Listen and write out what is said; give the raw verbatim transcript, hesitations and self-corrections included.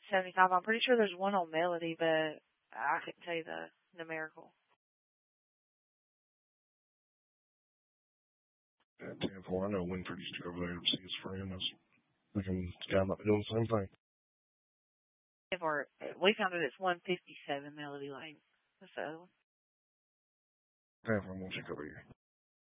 seventy-five. I'm pretty sure there's one on Melody, but I couldn't tell you the numerical. Yeah, ten four. I know Winford used to go over there to see his friend. I was thinking this guy might be doing the same thing. Or we found it it's one fifty-seven Melody Lane. That's the other one. ten four, I'm going to check over here.